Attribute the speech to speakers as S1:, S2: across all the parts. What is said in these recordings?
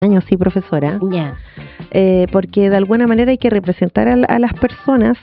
S1: años, sí, profesora.
S2: Ya.
S1: Porque de alguna manera hay que representar a las personas,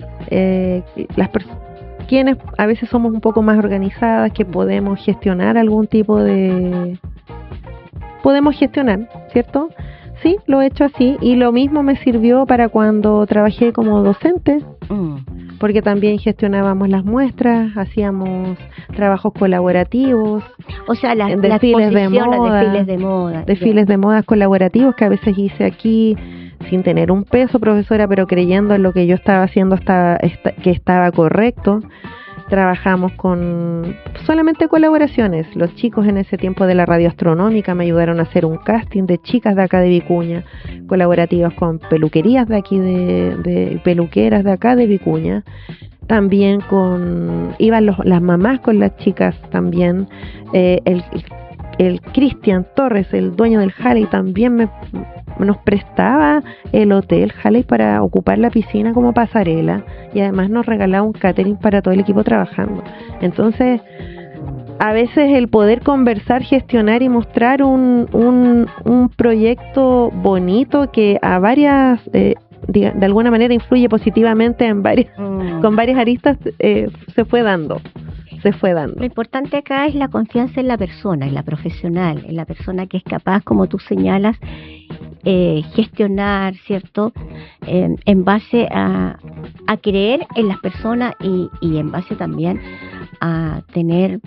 S1: quienes a veces somos un poco más organizadas, que podemos gestionar algún tipo de... Podemos gestionar, ¿cierto? Sí, lo he hecho así, y lo mismo me sirvió para cuando trabajé como docente, porque también gestionábamos las muestras, hacíamos trabajos colaborativos,
S2: O sea, las
S1: desfiles de moda, desfiles de moda colaborativos que a veces hice aquí sin tener un peso, profesora, pero creyendo en lo que yo estaba haciendo que estaba correcto. Trabajamos con solamente colaboraciones. Los chicos en ese tiempo de la radio astronómica me ayudaron a hacer un casting de chicas de acá de Vicuña, colaborativas con peluquerías de aquí, de peluqueras de acá de Vicuña. También iban las mamás con las chicas también. El Cristian Torres, el dueño del Halley, también nos prestaba el hotel Halley para ocupar la piscina como pasarela, y además nos regalaba un catering para todo el equipo trabajando. Entonces, a veces el poder conversar, gestionar y mostrar un proyecto bonito que a varias... de alguna manera influye positivamente en con varias aristas, se fue dando. Lo
S2: importante acá es la confianza en la persona, en la profesional, en la persona que es capaz, como tú señalas, gestionar, ¿cierto? En base a creer en las personas y en base también a tener,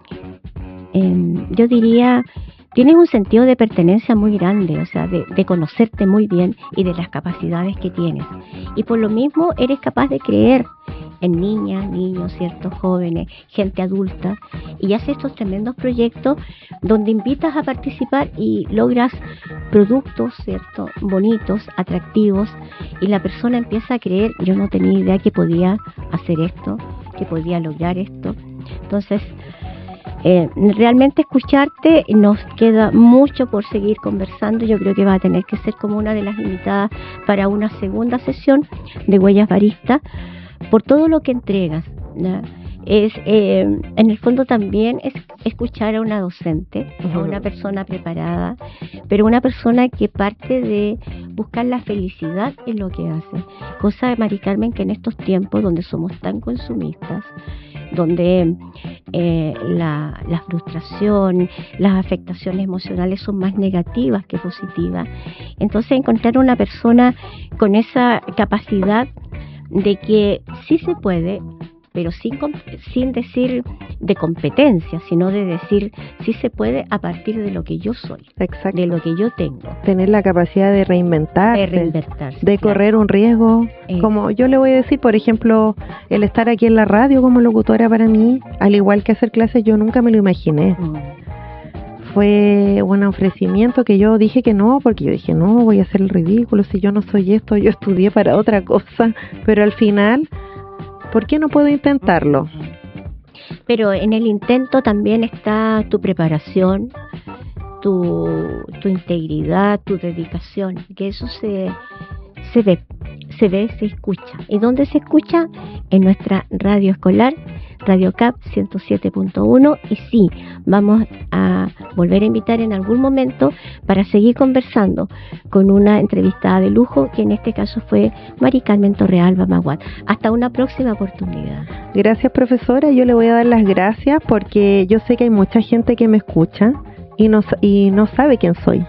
S2: yo diría, tienes un sentido de pertenencia muy grande, o sea, de conocerte muy bien y de las capacidades que tienes. Y por lo mismo eres capaz de creer en niñas, niños, ciertos jóvenes, gente adulta, y haces estos tremendos proyectos donde invitas a participar y logras productos, cierto, bonitos, atractivos, y la persona empieza a creer, yo no tenía idea que podía hacer esto, que podía lograr esto. Entonces, realmente escucharte, nos queda mucho por seguir conversando. Yo creo que va a tener que ser como una de las invitadas para una segunda sesión de Huellas Baristas, por todo lo que entregas, ¿no? En el fondo también es escuchar a una docente, a una persona preparada, pero una persona que parte de buscar la felicidad en lo que hace. Cosa de Mari Carmen, que en estos tiempos donde somos tan consumistas, donde la frustración, las afectaciones emocionales son más negativas que positivas, entonces encontrar una persona con esa capacidad de que sí se puede, pero sin decir de competencia, sino de decir sí se puede a partir de lo que yo soy. Exacto. De lo que yo tengo.
S1: Tener la capacidad de reinventarse, de correr un riesgo. Como yo le voy a decir, por ejemplo, el estar aquí en la radio como locutora, para mí, al igual que hacer clases, yo nunca me lo imaginé. Fue un ofrecimiento que yo dije que no, porque yo dije, no, voy a hacer el ridículo, si yo no soy esto, yo estudié para otra cosa, pero al final, ¿por qué no puedo intentarlo?
S2: Pero en el intento también está tu preparación, tu integridad, tu dedicación, que eso se ve, se escucha. ¿Y dónde se escucha? En nuestra radio escolar, Radio CAP 107.1, y sí, vamos a volver a invitar en algún momento para seguir conversando con una entrevistada de lujo, que en este caso fue Mari Carmen Torrealba Maguad. Hasta una próxima oportunidad.
S1: Gracias, profesora. Yo le voy a dar las gracias porque yo sé que hay mucha gente que me escucha y no sabe quién soy.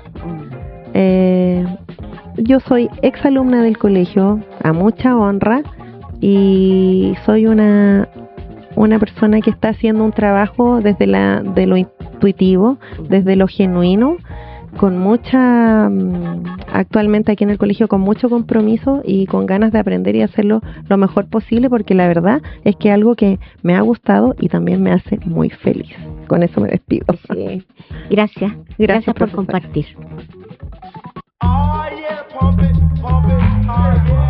S1: Yo soy exalumna del colegio, a mucha honra, y soy una persona que está haciendo un trabajo desde de lo intuitivo, desde lo genuino, con actualmente aquí en el colegio, con mucho compromiso y con ganas de aprender y hacerlo lo mejor posible, porque la verdad es que es algo que me ha gustado y también me hace muy feliz. Con eso me despido.
S2: Sí. Gracias por compartir.
S3: Oh yeah, pump it, oh yeah.